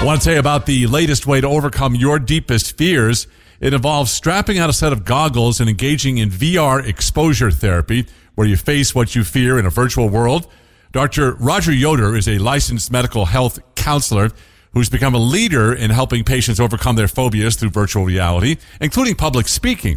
I want to tell you about the latest way to overcome your deepest fears. It involves strapping on a set of goggles and engaging in VR exposure therapy, where you face what you fear in a virtual world. Dr. Roger Yoder is a licensed mental health counselor who's become a leader in helping patients overcome their phobias through virtual reality, including public speaking.